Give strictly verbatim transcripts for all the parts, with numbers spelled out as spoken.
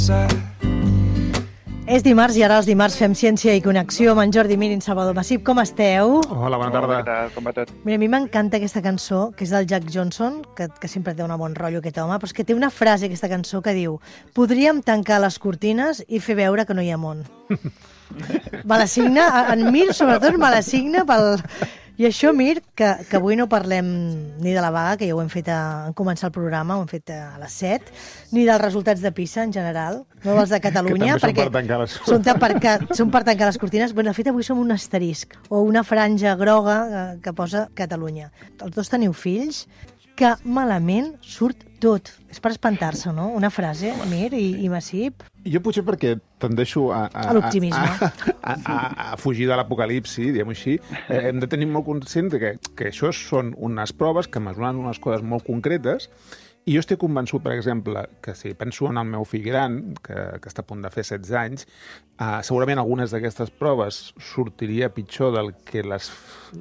És dimarts i ara els dimarts fem ciència i connexió amb en Jordi Mir i en Salvador Massip. Com esteu? Hola, bona tarda. Hola, què tal? Com va tot? Mira, a mi m'encanta aquesta cançó, que és del Jack Johnson, que, que sempre té un bon rotllo aquest home, però és que té una frase, aquesta cançó, que diu: podríem tancar les cortines i fer veure que no hi ha món. Me la signa, en Mir sobretot me la signa pel... I això, Mir, que, que avui no parlem ni de la vaga, que ja ho hem fet a, en començar el programa, ho hem fet a les set, ni dels resultats de PISA en general, no dels de Catalunya, que perquè són per tancar les... són, per, són per tancar les cortines. Bueno, de fet, avui som un asterisc, o una franja groga que, que posa Catalunya. Els dos teniu fills, que malament surt tot. És per espantar-se, no? Una frase, Mir i, i Massip. Jo potser perquè tendeixo a... A, a l'optimisme. A, a, a, a fugir de l'apocalipsi, diguem-ho així. Eh, hem de tenir molt conscient que, que això són unes proves que mesuren unes coses molt concretes. I jo estic convençut, per exemple, que si penso en el meu fill gran, que, que està a punt de fer setze anys, eh, segurament algunes d'aquestes proves sortiria pitjor del que les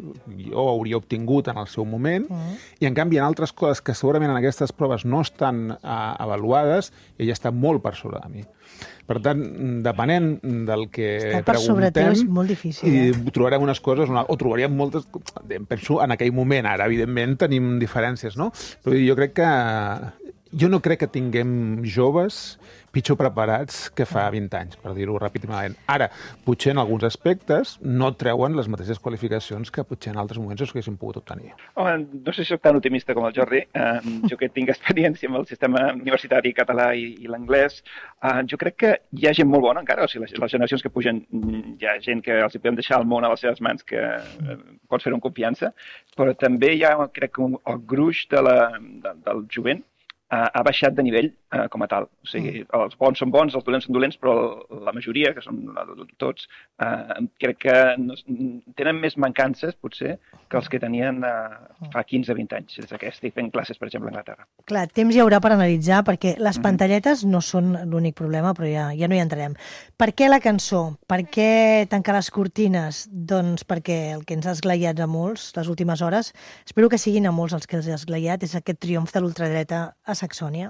jo hauria obtingut en el seu moment, mm. i en canvi en altres coses que segurament en aquestes proves no estan eh, avaluades, ella està molt per sobre de mi. Per tant, depenent del que Estar per sobre teu és molt difícil, eh? I trobarem unes coses, o trobaríem moltes... Penso en aquell moment, ara, evidentment, tenim diferències, no? Però jo crec que... Jo no crec que tinguem joves pitjor preparats que fa vint anys, per dir-ho ràpidament. Ara, potser en alguns aspectes no treuen les mateixes qualificacions que potser en altres moments es haguessin pogut obtenir. Home, no sé si soc tan optimista com el Jordi. Uh, jo que tinc experiència amb el sistema universitari català i, i l'anglès, uh, jo crec que hi ha gent molt bona encara. O sigui, les, les generacions que pugen, hi ha gent que els podem deixar el món a les seves mans, que uh, pots fer-ho amb confiança, però també hi ha, crec que, un, el gruix de la, de, del jovent Uh, ha baixat de nivell uh, com a tal. O sigui, mm. els bons són bons, els dolents són dolents, però la majoria, que són tots, uh, crec que no, tenen més mancances, potser, que els que tenien uh, fa quinze vint anys, des que estic fent classes, per exemple, a Anglaterra. Clar, temps hi haurà per analitzar, perquè les mm. pantalletes no són l'únic problema, però ja, ja no hi entrarem. Per què la cançó? Per què tancar les cortines? Doncs perquè el que ens ha esglaiat a molts les últimes hores, espero que siguin a molts els que els ha esglaiat, és aquest triomf de l'ultradreta a Saxònia.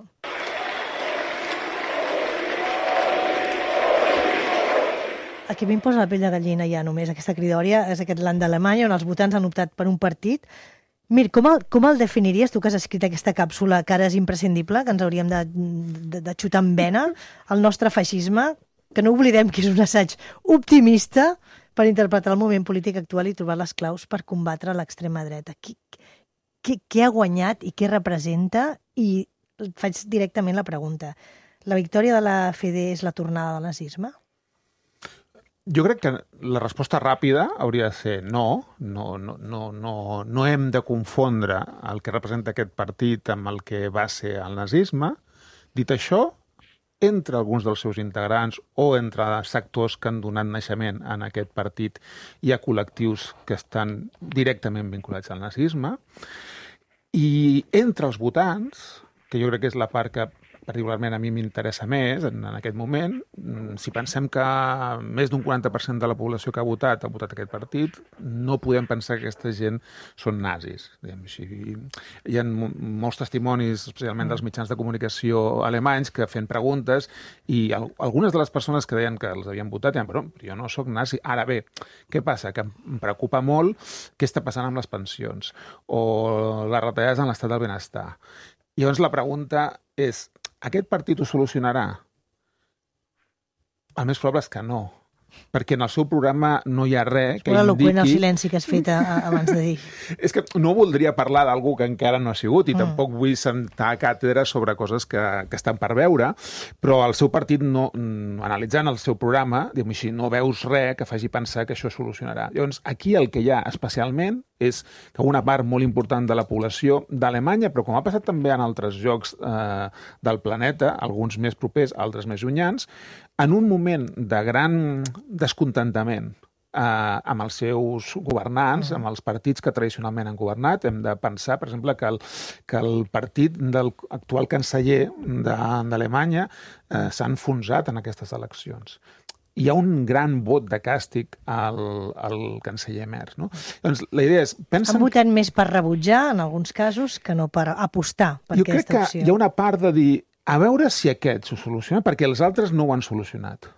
El que a mi em posa la pell de gallina ja només aquesta cridòria és aquest land d'Alemanya on els votants han optat per un partit. Mir, com el, com el definiries, tu que has escrit aquesta càpsula que ara és imprescindible, que ens hauríem de, de, de xutar amb vena, el nostre feixisme, que no oblidem que és un assaig optimista per interpretar el moment polític actual i trobar les claus per combatre l'extrema dreta. Qui, qui, què ha guanyat i què representa? I faig directament la pregunta. La victòria de la F D és la tornada del nazisme? Jo crec que la resposta ràpida hauria de ser no. No, no, no, no, no hem de confondre el que representa aquest partit amb el que va ser el nazisme. Dit això, entre alguns dels seus integrants o entre sectors que han donat naixement en aquest partit hi ha col·lectius que estan directament vinculats al nazisme. I entre els votants, que jo crec que és la part que particularment a mi m'interessa més en, en aquest moment, si pensem que més d'un quaranta per cent de la població que ha votat ha votat aquest partit, no podem pensar que aquesta gent són nazis. Hi ha molts testimonis, especialment dels mitjans de comunicació alemanys, que fent preguntes, i algunes de les persones que deien que els havien votat deien, però jo no sóc nazi. Ara bé, què passa? Que em preocupa molt què està passant amb les pensions o les retallades en l'estat del benestar. I llavors la pregunta és, aquest partit ho solucionarà? El més probable és que no, perquè en el seu programa no hi ha res que indiqui... L'eloqüent el silenci que has fet a, a, abans de dir. És que no voldria parlar d'algú que encara no ha sigut i mm. tampoc vull sentar càtedra sobre coses que, que estan per veure, però el seu partit, no, analitzant el seu programa, diguem així, no veus res que faci pensar que això solucionarà. Llavors, aquí el que hi ha especialment és que una part molt important de la població d'Alemanya, però com ha passat també en altres llocs eh, del planeta, alguns més propers, altres més llunyans, en un moment de gran descontentament eh, amb els seus governants, amb els partits que tradicionalment han governat, hem de pensar, per exemple, que el, que el partit del actual canceller d'Alemanya eh, s'ha enfonsat en aquestes eleccions. Hi ha un gran vot de càstig al, al canceller Merz. No? Doncs la idea és... Pensen... Han votat més per rebutjar, en alguns casos, que no per apostar per jo aquesta opció. Jo crec que hi ha una part de dir a veure si aquests ho solucionen, perquè els altres no ho han solucionat.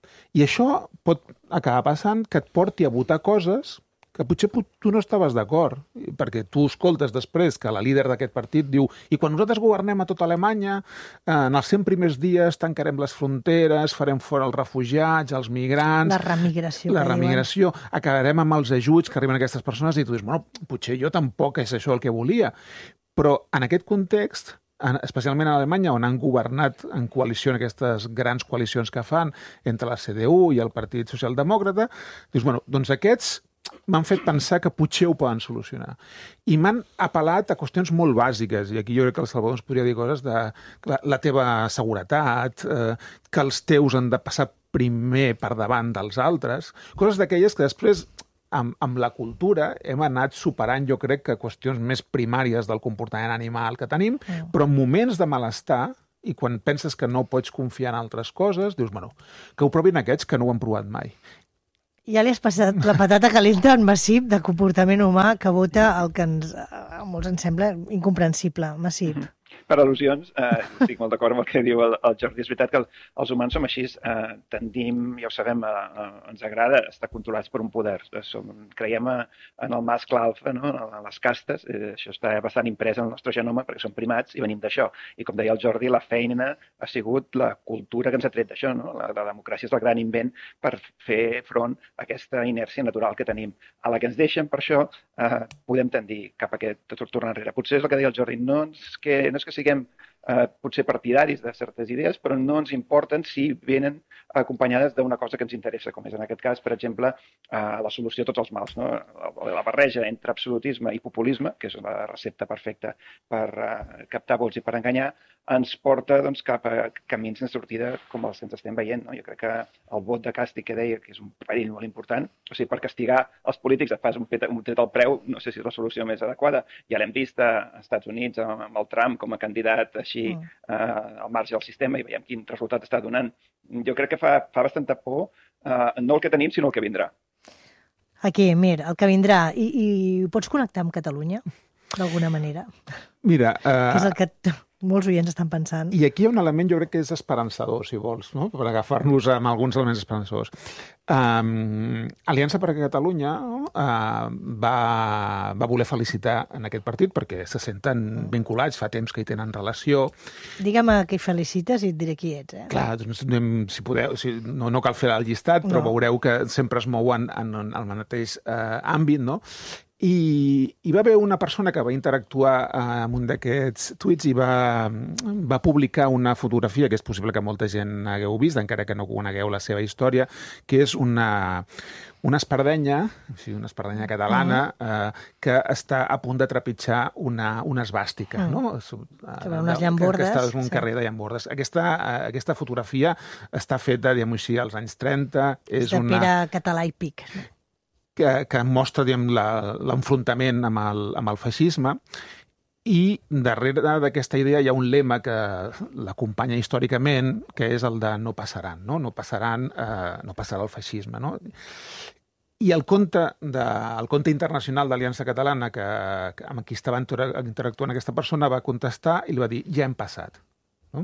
I això pot acabar passant que et porti a votar coses que potser tu no estaves d'acord, perquè tu escoltes després que la líder d'aquest partit diu i quan nosaltres governem a tota Alemanya, en els cent primers dies tancarem les fronteres, farem fora els refugiats, els migrants... La remigració. La remigració, acabarem amb els ajuts que arriben a aquestes persones i tu dius, bueno, potser jo tampoc és això el que volia. Però en aquest context, especialment a Alemanya, on han governat en coalició, en aquestes grans coalicions que fan entre la C D U i el Partit Socialdemòcrata, dius, bueno, doncs aquests m'han fet pensar que potser ho poden solucionar. I m'han apel·lat a qüestions molt bàsiques, i aquí jo crec que el Salvador ens podria dir coses de la, la teva seguretat, eh, que els teus han de passar primer per davant dels altres, coses d'aquelles que després, amb, amb la cultura, hem anat superant, jo crec, que qüestions més primàries del comportament animal que tenim, mm. però en moments de malestar, i quan penses que no pots confiar en altres coses, dius, bueno, que ho provin aquests que no ho han provat mai. Ja li has passat la patata calenta en Massip de comportament humà que vota el que ens, a molts ens sembla incomprensible. Massip. Mm-hmm. Per al·lusions, eh, estic molt d'acord amb el que diu el, el Jordi. És veritat que el, els humans som així, eh, tendim, ja ho sabem, a, a, ens agrada estar controlats per un poder. Som, creiem a, en el mascle alfa, no? En les castes, eh, això està bastant imprès en el nostre genoma perquè som primats i venim d'això. I com deia el Jordi, la feina ha sigut la cultura que ens ha tret d'això. No? La, la democràcia és el gran invent per fer front a aquesta inèrcia natural que tenim. A la que ens deixen, per això, eh, podem tendir cap a aquest tornar enrere. Potser és el que deia el Jordi, no és que, no és que siguem eh, potser partidaris de certes idees, però no ens importen si venen acompanyades d'una cosa que ens interessa, com és en aquest cas, per exemple, eh, la solució a tots els mals. No? La, la barreja entre absolutisme i populisme, que és la recepta perfecta per eh, captar vots i per enganyar, ens porta doncs, cap a camins de sortida com els que ens estem veient. No? Jo crec que el vot de càstig que deia que és un perill molt important, o sigui, per castigar els polítics et fas un, pet, un tret al preu, no sé si és la solució més adequada. Ja l'hem vist als Estats Units amb el Trump com a candidat així mm. eh, al marge del sistema i veiem quin resultat està donant. Jo crec que fa, fa bastanta por, eh, no el que tenim, sinó el que vindrà. Aquí, mira, el que vindrà. I, i pots connectar amb Catalunya, d'alguna manera? Mira... Uh... Que és el que molts oients estan pensant. I aquí hi ha un element, jo crec que és esperançador, si vols, no? Per agafar-nos amb alguns elements esperançadors. Um, Aliança per Catalunya uh, va, va voler felicitar en aquest partit perquè se senten vinculats, fa temps que hi tenen relació. Digue'm a qui felicites i et diré qui ets. Eh? Clar, doncs, si podeu, si, no, no cal fer el llistat, però no. Veureu que sempre es mouen en, en el mateix uh, àmbit, no? I hi va haver una persona que va interactuar amb un d'aquests tuits i va, va publicar una fotografia que és possible que molta gent hagueu vist, encara que no conegueu la seva història, que és una, una espardenya, una espardenya catalana, uh -huh. eh, que està a punt de trepitjar una, una esbàstica. Uh -huh. no? Que va unes llambordes. Que està en un sí. carrer de llambordes. Aquesta, aquesta fotografia està feta, diguem-ho així, als anys trenta. És de una... Pere Català i Pic. que, que mostra l'enfrontament amb, el, amb el feixisme, i darrere d'aquesta idea hi ha un lema que l'acompanya històricament, que és el de no passaran, no, no, passaran, eh, no passarà el feixisme. No? I el compte, de, el compte internacional d'Aliança Catalana, que, que, amb qui estava interactuant aquesta persona, va contestar i li va dir, ja hem passat. No?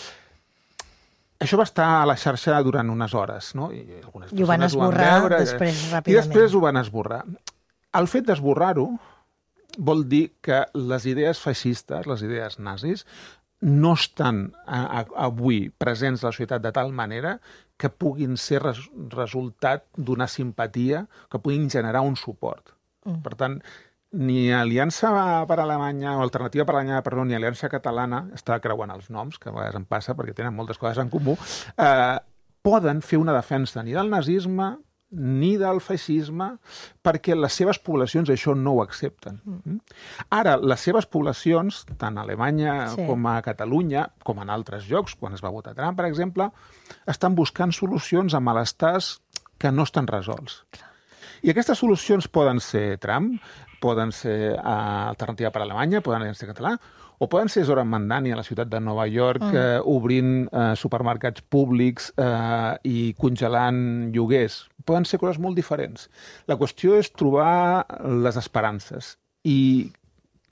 Això va estar a la xarxa durant unes hores, no? I, algunes I ho van esborrar ho van veure, després, ràpidament. I després ho van esborrar. El fet d'esborrar-ho vol dir que les idees feixistes, les idees nazis, no estan a, a, avui presents a la societat de tal manera que puguin ser res, resultat d'una simpatia, que puguin generar un suport. Mm. Per tant, ni Aliança per Alemanya, o Alternativa per Alemanya, perdó, ni Aliança Catalana, està creuant els noms, que a vegades em passa perquè tenen moltes coses en comú, eh, poden fer una defensa ni del nazisme ni del feixisme perquè les seves poblacions això no ho accepten. Mm. Ara, les seves poblacions, tant a Alemanya sí. com a Catalunya, com en altres llocs, quan es va votar Trump, per exemple, estan buscant solucions a malestars que no estan resolts. I aquestes solucions poden ser Trump, poden ser uh, Alternativa per Alemanya, poden ser Català, o poden ser Zoran Mandani a la ciutat de Nova York, mm. eh, obrint eh, supermercats públics eh, i congelant lloguers. Poden ser coses molt diferents. La qüestió és trobar les esperances. I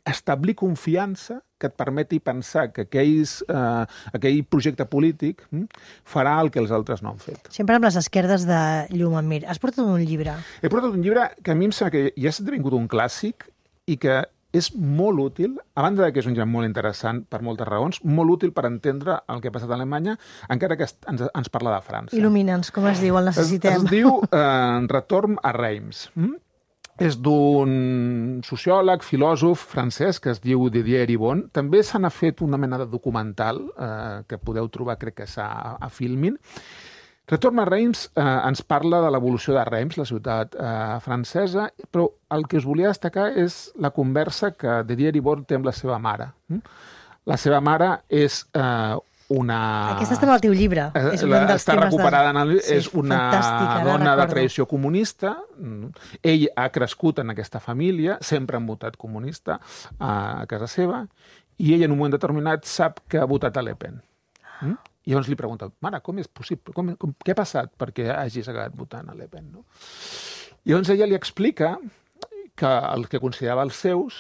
establir confiança que et permeti pensar que aquells, eh, aquell projecte polític hm, farà el que els altres no han fet. Sempre amb les esquerdes de llum en mir. Has portat un llibre. He portat un llibre que a mi em sembla que ja ha esdevingut un clàssic i que és molt útil, a banda que és un llibre molt interessant per moltes raons, molt útil per entendre el que ha passat a Alemanya, encara que ens, ens parla de França. Il·lumina'ns, com es diu, el necessitem. Es, es diu eh, Retorn a Reims. Hm? És d'un sociòleg, filòsof francès que es diu Didier Eribon. També se n'ha fet una mena de documental eh, que podeu trobar, crec que s'ha a, a Filmin. Retorn a Reims eh, ens parla de l'evolució de Reims, la ciutat eh, francesa, però el que us volia destacar és la conversa que Didier Eribon té amb la seva mare. La seva mare és eh, una... Aquesta està en el teu llibre. Eh, és un la, dels està temes recuperada de... en el... Sí, és una dona de tradició comunista. Ell ha crescut en aquesta família, sempre han votat comunista a casa seva, i ell en un moment determinat sap que ha votat a Le Pen. Mm? I llavors li pregunta, mare, com és possible? Com, com, què ha passat perquè hagis acabat votant a Le Pen? No? I llavors ella li explica que el que considerava els seus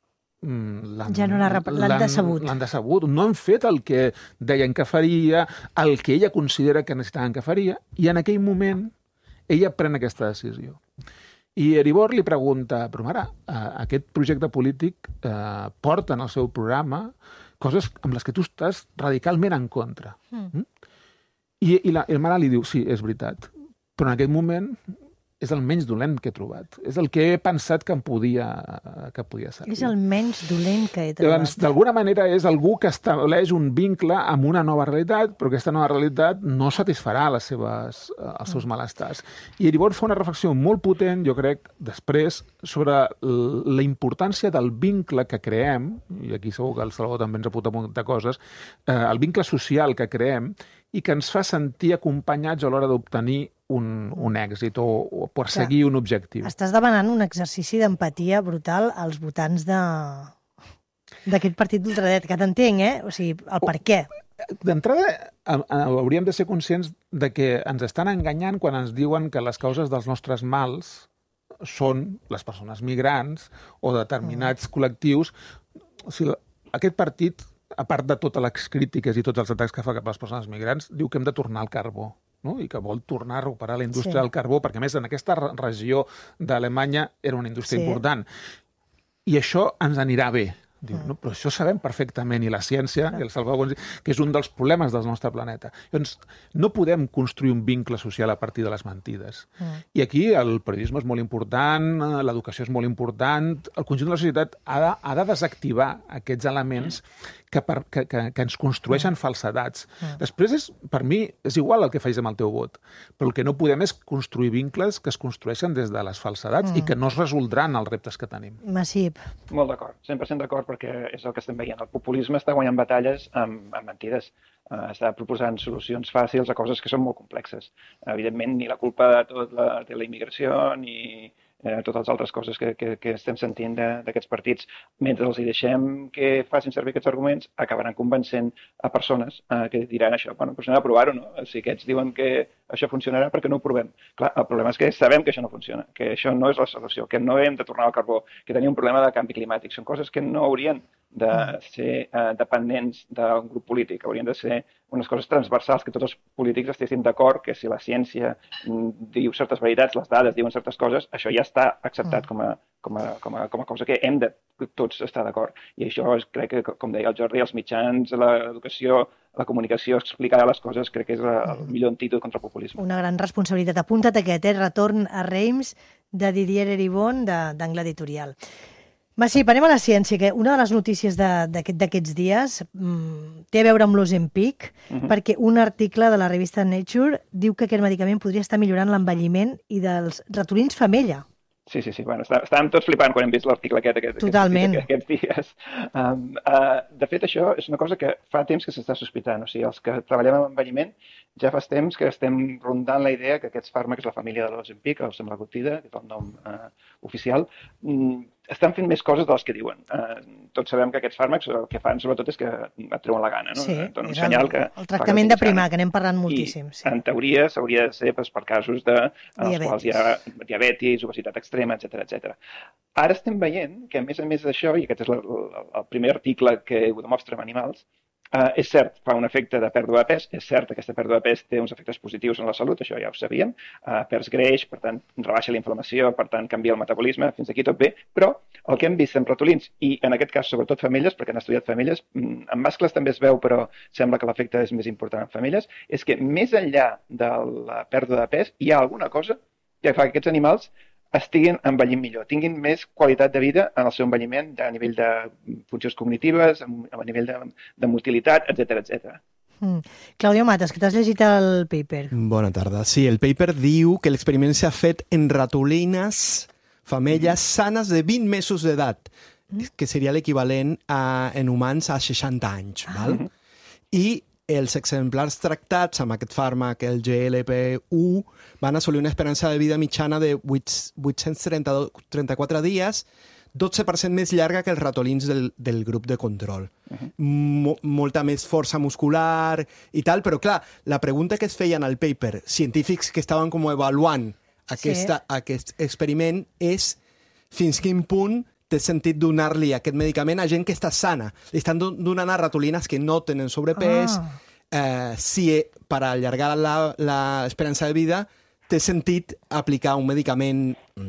l'han ja no l'han decebut. L'han decebut. No han fet el que deien que faria, el que ella considera que necessitaven que faria, i en aquell moment ella pren aquesta decisió. I Eribor li pregunta, però mare, aquest projecte polític eh, porta en el seu programa coses amb les que tu estàs radicalment en contra. Mm. I, i la, el mare li diu, sí, és veritat, però en aquest moment és el menys dolent que he trobat. És el que he pensat que em podia, que podia servir. És el menys dolent que he trobat. Llavors, d'alguna manera és algú que estableix un vincle amb una nova realitat, però aquesta nova realitat no satisfarà les seves, els seus malestars. I Eribor fa una reflexió molt potent, jo crec, després, sobre la importància del vincle que creem, i aquí segur que el Salvador també ens apunta moltes coses, eh, el vincle social que creem i que ens fa sentir acompanyats a l'hora d'obtenir un, un èxit o, o perseguir un objectiu. Estàs demanant un exercici d'empatia brutal als votants de d'aquest partit d'ultradret, que t'entenc, eh? O sigui, el per què. D'entrada, hauríem de ser conscients de que ens estan enganyant quan ens diuen que les causes dels nostres mals són les persones migrants o determinats mm. col·lectius. O sigui, aquest partit, a part de totes les crítiques i tots els atacs que fa cap a les persones migrants, diu que hem de tornar al carbó, no? I que vol tornar a recuperar la indústria sí. del carbó, perquè a més en aquesta regió d'Alemanya era una indústria sí. important. I això ens anirà bé. Diu, no, però això sabem perfectament, i la ciència, i el Salvador, que és un dels problemes del nostre planeta. Llavors, no podem construir un vincle social a partir de les mentides. Mm. I aquí el periodisme és molt important, l'educació és molt important, el conjunt de la societat ha de, ha de desactivar aquests elements que, per, que, que, que ens construeixen falsedats. Mm. Després, és, per mi, és igual el que facis amb el teu vot, però el que no podem és construir vincles que es construeixen des de les falsedats mm. i que no es resoldran els reptes que tenim. Massip. Molt d'acord, cent per cent d'acord, perquè és el que estem veient. El populisme està guanyant batalles amb, amb mentides. Uh, està proposant solucions fàcils a coses que són molt complexes. Uh, evidentment, ni la culpa de tot la, de la immigració, ni eh, totes les altres coses que, que, que estem sentint d'aquests partits, mentre els hi deixem que facin servir aquests arguments, acabaran convencent a persones eh, que diran això, bueno, doncs anem a provar-ho, no? Si aquests diuen que això funcionarà, perquè no ho provem? Clar, el problema és que sabem que això no funciona, que això no és la solució, que no hem de tornar al carbó, que tenim un problema de canvi climàtic. Són coses que no haurien de ser eh, dependents d'un grup polític, haurien de ser unes coses transversals, que tots els polítics estiguessin d'acord, que si la ciència diu certes veritats, les dades diuen certes coses, això ja està acceptat com a, com a, com a, com a cosa que hem de tots estar d'acord. I això és, crec que, com deia el Jordi, els mitjans, l'educació, la comunicació, explicar les coses, crec que és el millor antídot contra el populisme. Una gran responsabilitat. Apunta't aquest, eh? Retorn a Reims, de Didier Eribon, d'Angle Editorial. Massip, anem a la ciència, que una de les notícies d'aquests aquest, dies mmm, té a veure amb l'Ozempic, uh-huh. perquè un article de la revista Nature diu que aquest medicament podria estar millorant l'envelliment i dels ratolins femella. Sí, sí, sí. Bueno, està, estàvem tots flipant quan hem vist l'article aquest, aquest, Totalment. aquest, aquests dies. Um, uh, de fet, això és una cosa que fa temps que s'està sospitant. O sigui, els que treballem amb envelliment ja fa temps que estem rondant la idea que aquests fàrmacs, la família de l'Ozempic, el semaglutida, que és el nom uh, oficial, um, estan fent més coses de les que diuen. Uh, tots sabem que aquests fàrmacs el que fan sobretot és que et treuen la gana, no? Sí, Donen un és senyal el, que... el tractament de primar, que n'hem parlat moltíssim. I sí. en teoria s'hauria de ser doncs, per casos de, en els Diabetis. quals hi ha diabetis, obesitat extrema, etcètera, etcètera. Ara estem veient que, a més a més d'això, i aquest és el, el, el primer article que ho demostra amb animals, Uh, és cert, fa un efecte de pèrdua de pes, és cert que aquesta pèrdua de pes té uns efectes positius en la salut, això ja ho sabíem, uh, perds greix, per tant, rebaixa la inflamació, per tant, canvia el metabolisme, fins aquí tot bé, però el que hem vist en ratolins, i en aquest cas sobretot femelles, perquè han estudiat femelles, en mascles també es veu, però sembla que l'efecte és més important en femelles, és que més enllà de la pèrdua de pes hi ha alguna cosa que fa que aquests animals estiguin envellint millor, tinguin més qualitat de vida en el seu envelliment a nivell de funcions cognitives, a nivell de, de motilitat, etcètera, etcètera. Mm. Claudio Matas, que t'has llegit el paper. Bona tarda. Sí, el paper diu que l'experiment s'ha fet en ratolines femelles sanes de vint mesos d'edat, que seria l'equivalent a, en humans a seixanta anys. Val? Mm-hmm. I els exemplars tractats amb aquest fàrmac, el G L P u, van assolir una esperança de vida mitjana de vuit-cents trenta-quatre dies, dotze per cent més llarga que els ratolins del, del grup de control. Uh-huh. Mo molta més força muscular i tal, però clar, la pregunta que es feien al paper, científics que estaven com avaluant aquesta, sí. aquest experiment, és fins quin punt té sentit donar-li aquest medicament a gent que està sana. Li estan donant a ratolines que no tenen sobrepès, ah. eh, si per allargar l'esperança de vida té sentit aplicar un medicament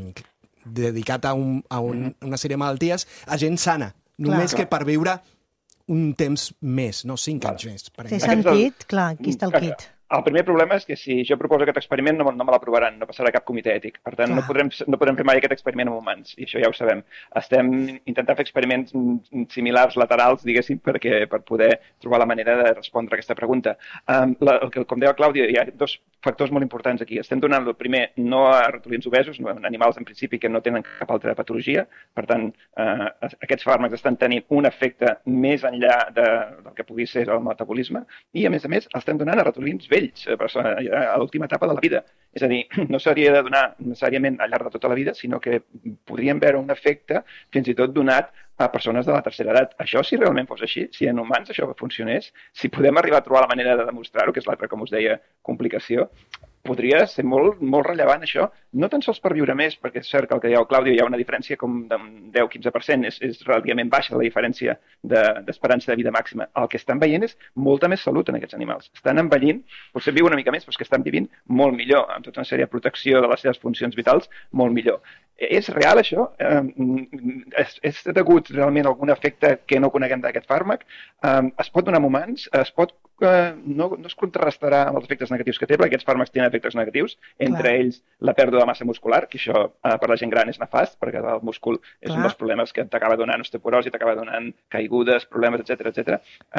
dedicat a, un, a un, una sèrie de malalties a gent sana, només clar, que per viure un temps més, no cinc anys més. Per té sentit, clar, aquí està el kit. El primer problema és que si jo proposo aquest experiment no, no me l'aprovaran, no passarà cap comitè ètic. Per tant, no podrem, no podrem fer mai aquest experiment amb humans, i això ja ho sabem. Estem intentant fer experiments similars, laterals, diguéssim, perquè, per poder trobar la manera de respondre a aquesta pregunta. Um, la, com deia Clàudia, hi ha dos factors molt importants aquí. Estem donant, el primer, no a ratolins obesos, no a animals en principi que no tenen cap altra patologia. Per tant, uh, aquests fàrmacs estan tenint un efecte més enllà de, del que pugui ser el metabolisme, i a més a més estem donant a ratolins vells, a l'última etapa de la vida. És a dir, no s'hauria de donar necessàriament al llarg de tota la vida, sinó que podríem veure un efecte fins i tot donat a persones de la tercera edat. Això, si realment fos així, si en humans això funcionés, si podem arribar a trobar la manera de demostrar-ho, que és l'altra, com us deia, complicació, podria ser molt, molt rellevant això, no tan sols per viure més, perquè és cert que el que deia el Clàudio, hi ha una diferència com de deu a quinze per cent, és, és relativament baixa la diferència d'esperança de, de vida màxima. El que estan veient és molta més salut en aquests animals. Estan envellint, potser viuen una mica més, però és que estan vivint molt millor, amb tota una sèrie de protecció de les seves funcions vitals, molt millor. És real això? Eh, és, és degut realment a algun efecte que no coneguem d'aquest fàrmac? Eh, es pot donar en humans? Es pot eh, no, no es contrarrestarà amb els efectes negatius que té, perquè aquests fàrmacs tenen efectes negatius, entre Clar. ells la pèrdua de massa muscular, que això eh, per la gent gran és nefast, perquè el múscul és Clar. un dels problemes que t'acaba donant osteoporosi, t'acaba donant caigudes, problemes, etcètera, etcètera.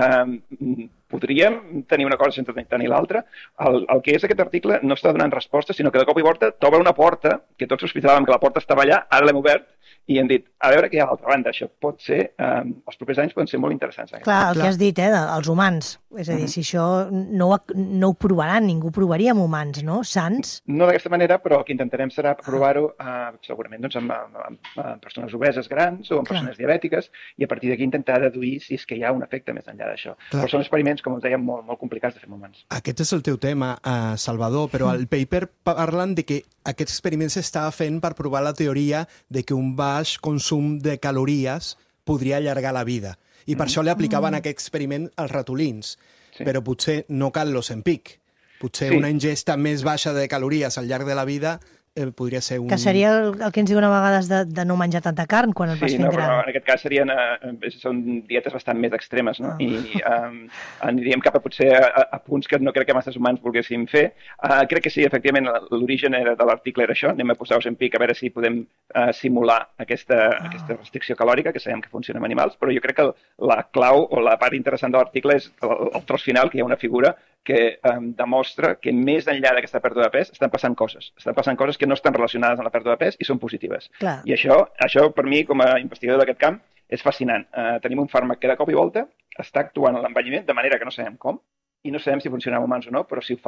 Eh, podríem tenir una cosa sense tenir l'altra. El, el que és aquest article no està donant resposta, sinó que de cop i volta t'obre una porta, que tots sospitàvem que la porta estava allà, ara l'hem obert, i hem dit, a veure què hi ha a l'altra banda. Això pot ser, eh, els propers anys poden ser molt interessants. Eh? Clar, el Clar. que has dit, eh, els humans. És a dir, uh -huh. si això no ho, no ho provaran, ningú provaria amb humans, no? Sants? No d'aquesta manera, però el que intentarem serà provar-ho eh, segurament doncs, amb, amb, amb, amb persones obeses grans o amb Clar. persones diabètiques, i a partir d'aquí intentar deduir si és que hi ha un efecte més enllà d'això. Però són experiments, com us dèiem, molt, molt complicats de fer amb humans. Aquest és el teu tema, eh, Salvador, però al paper parlen de que aquest experiment s'estava fent per provar la teoria de que un baix consum de calories podria allargar la vida. I per mm. això li aplicaven mm. aquest experiment als ratolins. Sí. Però potser no cal l'Ozempic. Potser sí. una ingesta més baixa de calories al llarg de la vida eh, podria ser un... Que seria el, el que ens diuen a vegades de, de no menjar tanta carn quan et sí, vas fent no, gran. Però en aquest cas serien, eh, són dietes bastant més extremes, no? Oh. I eh, aniríem cap a potser a, a punts que no crec que masses humans volguéssim fer. Eh, crec que sí, efectivament, l'origen de l'article era això. Anem a posar Ozempic a veure si podem eh, simular aquesta, oh. aquesta restricció calòrica, que sabem que funciona amb animals, però jo crec que la clau o la part interessant de l'article és el, el tros final, que hi ha una figura que eh, demostra que més enllà d'aquesta pèrdua de pes estan passant coses. Estan passant coses que no estan relacionades amb la pèrdua de pes i són positives. Clar. I això, això, per mi, com a investigador d'aquest camp, és fascinant. Eh, tenim un fàrmac que de cop i volta està actuant en l'envelliment de manera que no sabem com, i no sabem si funciona amb humans o no, però si ho fa,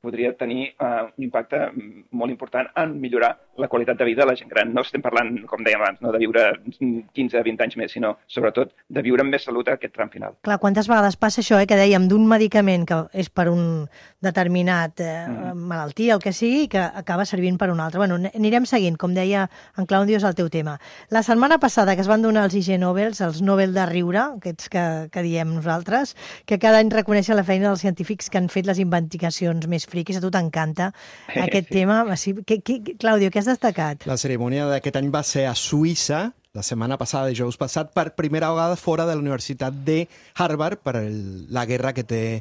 podria tenir uh, un impacte molt important en millorar la qualitat de vida de la gent gran. No estem parlant, com dèiem abans, no de viure quinze a vint anys més, sinó sobretot de viure amb més salut a aquest tram final. Clar, quantes vegades passa això, eh, que dèiem d'un medicament que és per un determinat eh, mm. malaltia, el que sigui, que acaba servint per un altre. Bueno, anirem seguint, com deia en Claudio, és el teu tema. La setmana passada que es van donar els I G Nobels, els Nobel de riure, aquests que, que diem nosaltres, que cada any reconeixen la feina dels científics que han fet les investigacions més friquis. A tu t'encanta aquest sí. tema. Sí. Que, que, Claudio, què has destacat? La cerimònia d'aquest any va ser a Suïssa, la setmana passada, dijous passat, per primera vegada fora de la Universitat de Harvard per el, la guerra que té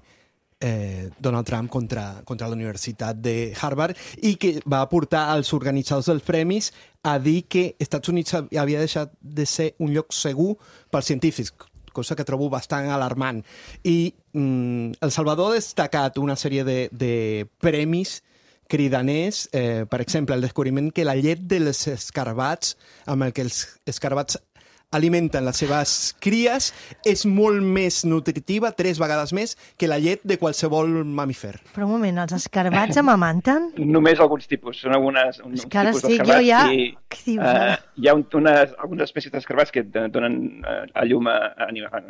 eh, Donald Trump contra, contra la Universitat de Harvard i que va portar als organitzadors dels premis a dir que Estats Units havia deixat de ser un lloc segur pels científics, cosa que trobo bastant alarmant. I mm, El Salvador ha destacat una sèrie de, de premis cridaners, eh, per exemple, el descobriment que la llet dels escarabats, amb el que els escarabats alimenten les seves cries, és molt més nutritiva, tres vegades més, que la llet de qualsevol mamífer. Però un moment, els escarabats amamanten? Només alguns tipus, són algunes, uns és que ara tipus estic d'escarabats. Jo ja... I, Dius, uh, hi ha un, unes, algunes espècies d'escarabats que donen uh, a llum a, a,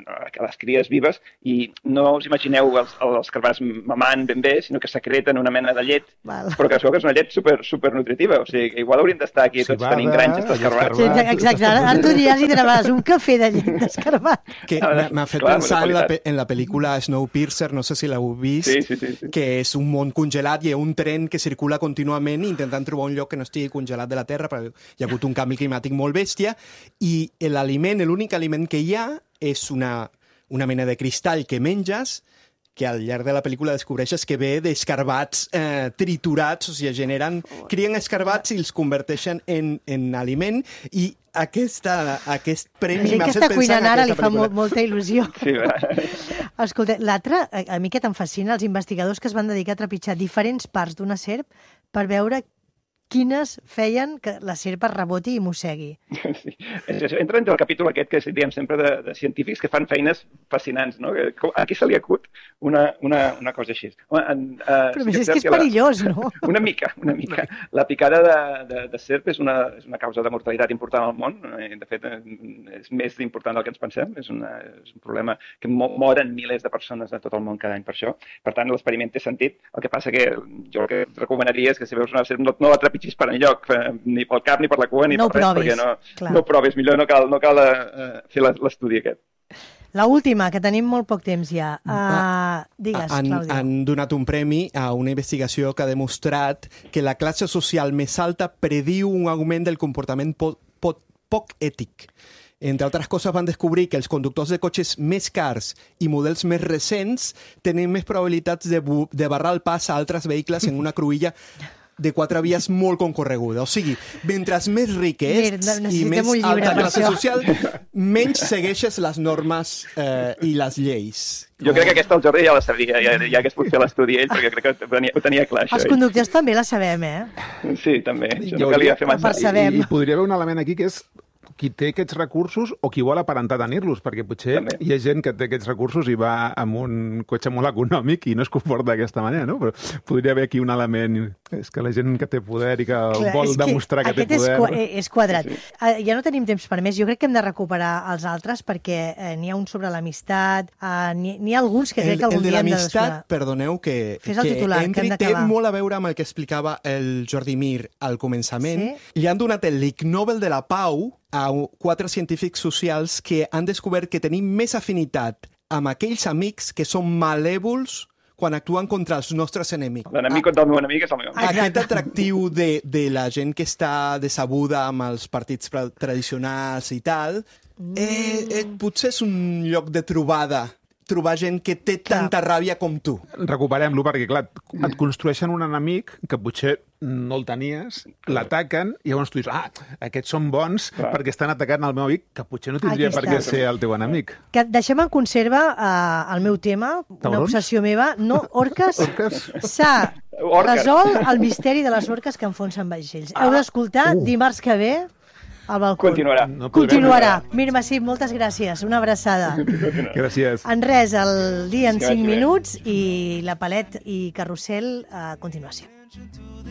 a les cries vives i no us imagineu els, els escarabats mamant ben bé, sinó que secreten una mena de llet, Val. Però que es veu que és una llet super, super nutritiva. O sigui, igual hauríem d'estar aquí tots tenint granges d'escarabats. Sí, exacte, ara, ara tu diries i treballes un cafè de llet d'escarbat. Que m'ha fet Clar, pensar en la, en la pel·lícula Snowpiercer, no sé si l'heu vist, sí, sí, sí, sí. que és un món congelat i hi ha un tren que circula contínuament intentant trobar un lloc que no estigui congelat de la Terra, perquè hi ha hagut un canvi climàtic molt bèstia, i l'aliment, l'únic aliment que hi ha és una, una mena de cristall que menges, que al llarg de la pel·lícula descobreixes que ve d'escarbats eh, triturats, o sigui, generen, crien escarbats i els converteixen en, en aliment, i aquesta, aquest premi m'ha fet pensar en aquesta pel·lícula. La gent que està cuinant ara li fa molt, molta il·lusió. Sí, Escolta, l'altre, a, a mi que em fascina, els investigadors que es van dedicar a trepitjar diferents parts d'una serp per veure quines feien que la serp es reboti i mossegui. Sí. Entra entre el capítol aquest que diem sempre de, de científics que fan feines fascinants, no? A qui se li acut una, una, una cosa així? En, uh, Però més és que és perillós, no? Una mica, una mica. La picada de, de, de serp és una, és una causa de mortalitat important al món. De fet, és més important del que ens pensem. És, una, és un problema que moren milers de persones de tot el món cada any per això. Per tant, l'experiment té sentit. El que passa que jo el que et recomanaria és que si veus una serp no, no la trepitgis per enlloc, ni pel cap, ni per la cua, ni no per res, provis, perquè no, no provis. Millor no cal, no cal uh, fer l'estudi aquest. La última, que tenim molt poc temps ja. Uh, digues, han, Claudio. Han donat un premi a una investigació que ha demostrat que la classe social més alta prediu un augment del comportament po po poc ètic. Entre altres coses, van descobrir que els conductors de cotxes més cars i models més recents tenen més probabilitats de, de barrar el pas a altres vehicles en una cruïlla de quatre vies molt concorreguda. O sigui, mentre més ric ets i més alta classe social, menys segueixes les normes eh, i les lleis. Jo crec que aquesta el Jordi ja la sabia, ja, ja hagués pogut fer l'estudi ell, perquè crec que ho tenia, ho tenia clar, això. Els conductors també la sabem, eh? Sí, també. Això no calia fer massa. I, I podria haver un element aquí que és qui té aquests recursos o qui vol aparentar tenir-los, perquè potser també hi ha gent que té aquests recursos i va amb un cotxe molt econòmic i no es comporta d'aquesta manera, no? Però podria haver aquí un element, és que la gent que té poder i que Clar, vol demostrar que, que té poder... Aquest és, és quadrat. Sí. Uh, ja no tenim temps per més, jo crec que hem de recuperar els altres perquè uh, n'hi ha un sobre l'amistat, uh, n'hi ha alguns que crec el, que algun dia hem de... El de l'amistat, perdoneu que, que titular, entri, que té molt a veure amb el que explicava el Jordi Mir al començament. Sí? Li han donat el Ig Nobel de la Pau a quatre científics socials que han descobert que tenim més afinitat amb aquells amics que són malèvols quan actuen contra els nostres enemics. L'enemic contra el meu enemic és el meu amic. Aquest atractiu de, de la gent que està decebuda amb els partits tradicionals i tal, mm. eh, eh, potser és un lloc de trobada trobar gent que té tanta clar. Ràbia com tu. Recuperem-lo, perquè, clar, et construeixen un enemic que potser no el tenies, l'ataquen, i llavors tu dius, ah, aquests són bons clar. Perquè estan atacant el meu amic, que potser no tindria per què ser el teu enemic. Que deixem en conserva uh, el meu tema, Taurons? Una obsessió meva. No, orques. Orques? S'ha resolt el misteri de les orques que enfonsen vaixells. Ah. Heu d'escoltar uh. dimarts que ve al balcó. Continuarà. No podrem- Continuarà. Mir Massip, moltes gràcies. Una abraçada. Gràcies. En res, el dia en Que vagi cinc bé. minuts i la Palet i Carrusel a continuació.